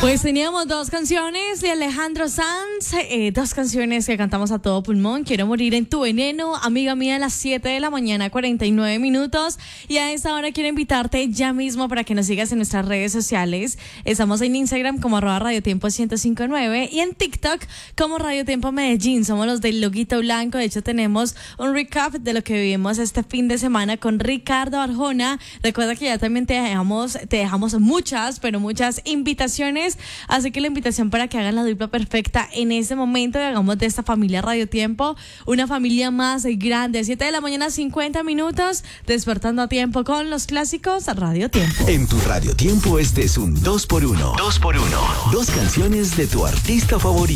Pues teníamos dos canciones de Alejandro Sanz, dos canciones que cantamos a todo pulmón. Quiero morir en tu veneno, amiga mía, a las 7 de la mañana, 49 minutos. Y a esta hora quiero invitarte ya mismo para que nos sigas en nuestras redes sociales. Estamos en Instagram como @radiotiempo1059 y en TikTok como Radio Tiempo Medellín. Somos los del loguito blanco. De hecho, tenemos un recap de lo que vivimos este fin de semana con Ricardo Arjona. Recuerda que ya también te dejamos muchas, pero muchas invitaciones. Así que la invitación para que hagan la dupla perfecta en este momento y hagamos de esta familia Radio Tiempo una familia más grande. 7 de la mañana, 50 minutos, despertando a tiempo con los clásicos Radio Tiempo. En tu Radio Tiempo este es un 2x1. 2x1. Dos canciones de tu artista favorito.